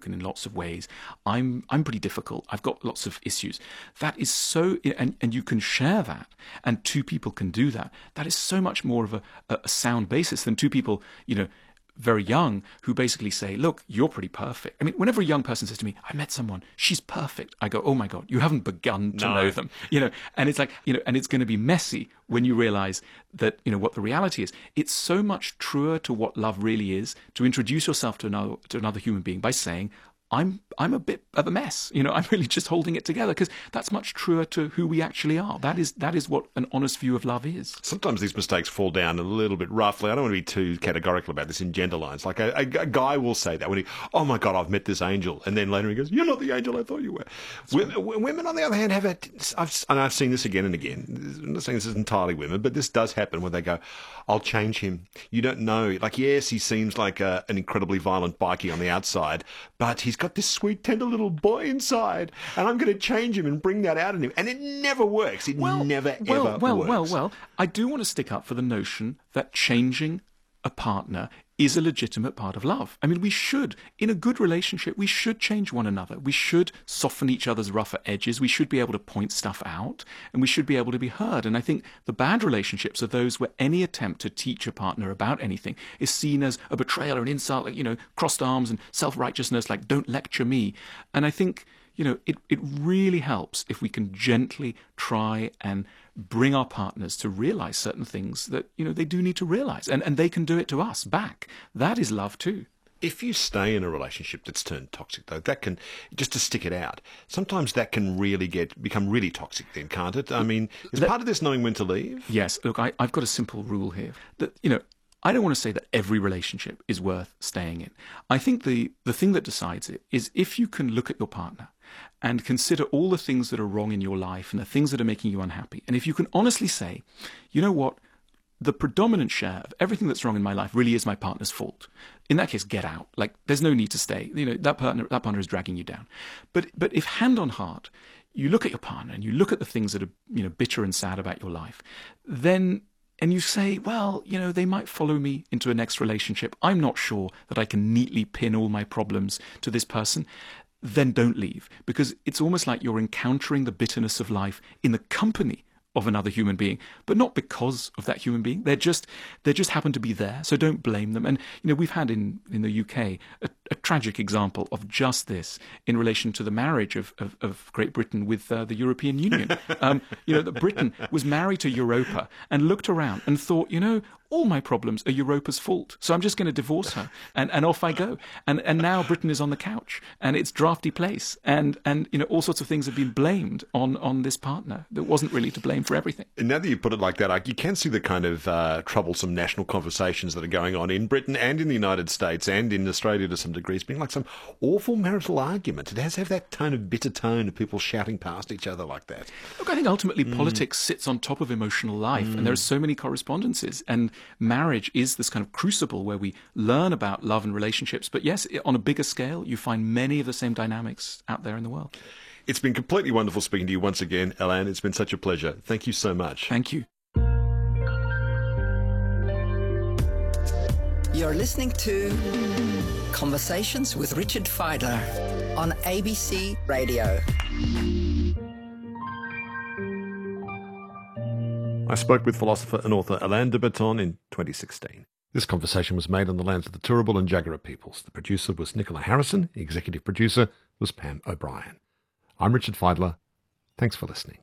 in lots of ways. I'm pretty difficult. I've got lots of issues. That is so, and you can share that, and two people can do that. That is so much more of a sound basis than two people, very young, who basically say, look, you're pretty perfect. I mean, whenever a young person says to me, I met someone, she's perfect, I go, oh my God, you haven't begun to know them. And it's like, and it's going to be messy when you realize that, what the reality is. It's so much truer to what love really is to introduce yourself to another human being by saying, I'm a bit of a mess. I'm really just holding it together, because that's much truer to who we actually are. That is what an honest view of love is. Sometimes these mistakes fall down a little bit roughly. I don't want to be too categorical about this in gender lines. Like a guy will say that when he, oh my God, I've met this angel. And then later he goes, you're not the angel I thought you were. Women, on the other hand, have I've seen this again and again. I'm not saying this is entirely women, but this does happen where they go, I'll change him. You don't know. Like, yes, he seems like an incredibly violent bikie on the outside, but he's got this sweet, tender little boy inside, and I'm going to change him and bring that out in him. And it never works. It never, ever works. Well, I do want to stick up for the notion that changing a partner is a legitimate part of love. I mean, we should, in a good relationship, we should change one another. We should soften each other's rougher edges. We should be able to point stuff out, and we should be able to be heard. And I think the bad relationships are those where any attempt to teach a partner about anything is seen as a betrayal or an insult, like, crossed arms and self-righteousness, like, don't lecture me. And I think, it really helps if we can gently try and bring our partners to realize certain things that, they do need to realize. And they can do it to us back. That is love too. If you stay in a relationship that's turned toxic, though, that can, just to stick it out, sometimes that can really become really toxic then, can't it? I mean, is part of this knowing when to leave? Yes. Look, I've got a simple rule here that, I don't want to say that every relationship is worth staying in. I think the thing that decides it is if you can look at your partner and consider all the things that are wrong in your life and the things that are making you unhappy. And if you can honestly say, you know what, the predominant share of everything that's wrong in my life really is my partner's fault. In that case, get out. Like, there's no need to stay. That partner is dragging you down. But if hand on heart, you look at your partner and you look at the things that are, bitter and sad about your life, then, and you say, well, they might follow me into a next relationship. I'm not sure that I can neatly pin all my problems to this person. Then don't leave, because it's almost like you're encountering the bitterness of life in the company of another human being, but not because of that human being. They just happen to be there, so don't blame them. And we've had in the UK a tragic example of just this in relation to the marriage of Great Britain with the European Union. That Britain was married to Europa and looked around and thought, all my problems are Europa's fault, so I'm just going to divorce her, and off I go. And now Britain is on the couch, and it's drafty place, and all sorts of things have been blamed on this partner that wasn't really to blame for everything. And now that you put it like that, you can see the kind of troublesome national conversations that are going on in Britain and in the United States and in Australia to some degree. It's been like some awful marital argument. It has to have that kind of bitter tone of people shouting past each other like that. Look, I think ultimately politics sits on top of emotional life, and there are so many correspondences, and marriage is this kind of crucible where we learn about love and relationships. But yes, on a bigger scale, you find many of the same dynamics out there in the world. It's been completely wonderful speaking to you once again, Alain. It's been such a pleasure. Thank you so much. Thank you. You're listening to Conversations with Richard Fidler on ABC Radio. I spoke with philosopher and author Alain de Botton in 2016. This conversation was made on the lands of the Turrbal and Jagera peoples. The producer was Nicola Harrison. The executive producer was Pam O'Brien. I'm Richard Fidler. Thanks for listening.